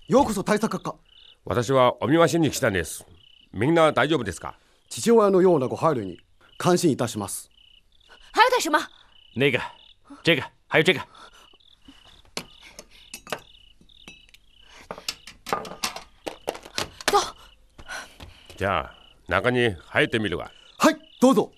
ようこそ対策課。 私はお見舞いしに来たんです。みんな大丈夫ですか？ 父親のようなご配慮に感心いたします。 还有点什么？ 那个、这个，还有这个。 走。 じゃあ中に入ってみるわ。 はい、どうぞ。